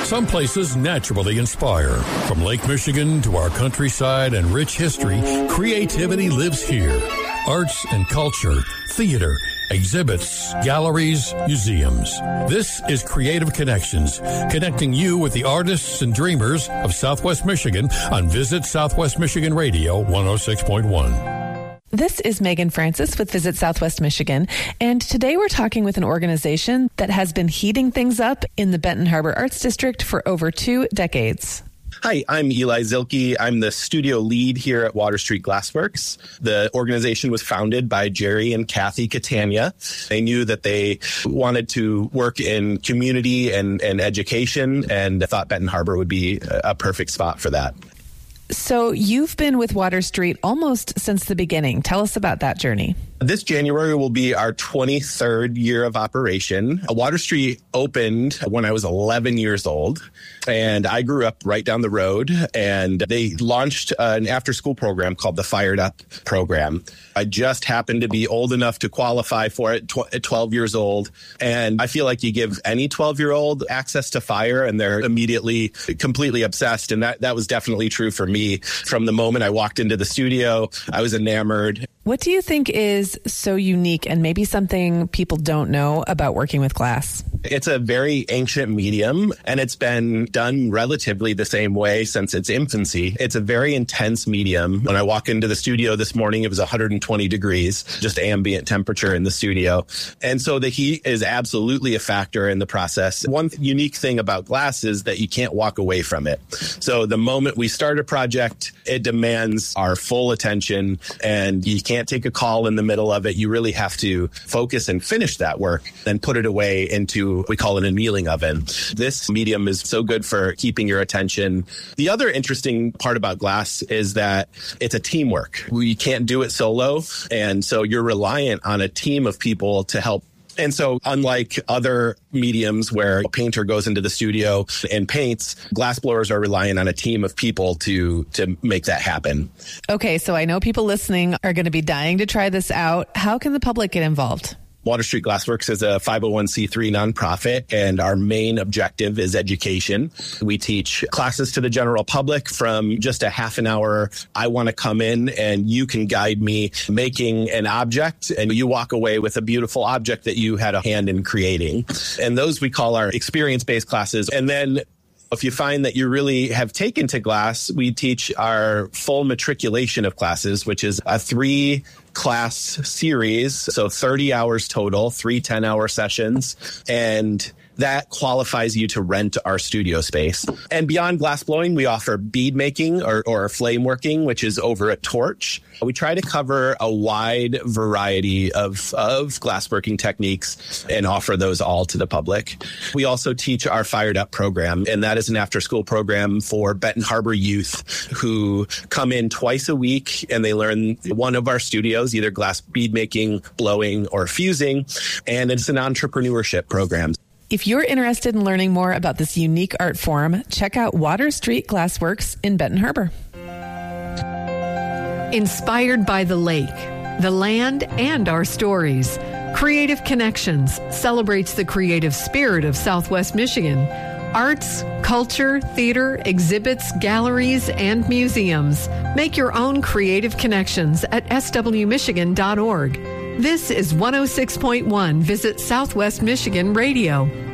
Some places naturally inspire. From Lake Michigan to our countryside and rich history, creativity lives here. Arts and culture, theater, exhibits, galleries, museums. This is Creative Connections, connecting you with the artists and dreamers of Southwest Michigan on Visit Southwest Michigan Radio 106.1. This is Megan Francis with Visit Southwest Michigan, and today we're talking with an organization that has been heating things up in the Benton Harbor Arts District for over 2 decades. Hi, I'm Eli Zilke. I'm the studio lead here at Water Street Glassworks. The organization was founded by Jerry and Kathy Catania. They knew that they wanted to work in community and education, and thought Benton Harbor would be a perfect spot for that. So you've been with Water Street almost since the beginning. Tell us about that journey. This January will be our 23rd year of operation. Water Street opened when I was 11 years old, and I grew up right down the road, and they launched an after-school program called the Fired Up program. I just happened to be old enough to qualify for it at 12 years old, and I feel like you give any 12-year-old access to fire, and they're immediately completely obsessed, and that was definitely true for me. From the moment I walked into the studio, I was enamored. What do you think is so unique and maybe something people don't know about working with glass? It's a very ancient medium, and it's been done relatively the same way since its infancy. It's a very intense medium. When I walk into the studio this morning, it was 120 degrees, just ambient temperature in the studio. And so the heat is absolutely a factor in the process. One unique thing about glass is that you can't walk away from it. So the moment we start a project, it demands our full attention, and you can't take a call in the middle of it. You really have to focus and finish that work, then put it away into, we call it a annealing oven. This medium is so good for keeping your attention. The other interesting part about glass is that it's a teamwork. You can't do it solo, and so you're reliant on a team of people to help. And so unlike other mediums where a painter goes into the studio and paints, glassblowers are relying on a team of people to make that happen. Okay, so I know people listening are going to be dying to try this out. How can the public get involved? Water Street Glassworks is a 501c3 nonprofit, and our main objective is education. We teach classes to the general public from just a half an hour. I want to come in and you can guide me making an object, and you walk away with a beautiful object that you had a hand in creating. And those we call our experience-based classes. And then if you find that you really have taken to glass, we teach our full matriculation of classes, which is a 3-class series, so 30 hours total, 3 10-hour sessions, and that qualifies you to rent our studio space. And beyond glass blowing, we offer bead making or flame working, which is over a torch. We try to cover a wide variety of glassworking techniques and offer those all to the public. We also teach our Fired Up program, and that is an after-school program for Benton Harbor youth who come in twice a week, and they learn one of our studios, either glass bead making, blowing, or fusing, and it's an entrepreneurship program. If you're interested in learning more about this unique art form, check out Water Street Glassworks in Benton Harbor. Inspired by the lake, the land, and our stories, Creative Connections celebrates the creative spirit of Southwest Michigan. Arts, culture, theater, exhibits, galleries, and museums. Make your own creative connections at swmichigan.org. This is 106.1 Visit Southwest Michigan Radio.